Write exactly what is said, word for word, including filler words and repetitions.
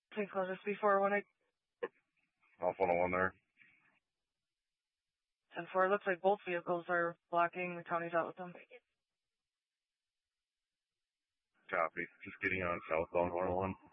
Think I'll just be four one eight. Off one oh one there. ten four, looks like both vehicles are blocking. The county's out with them. Copy. Just getting on southbound one oh one.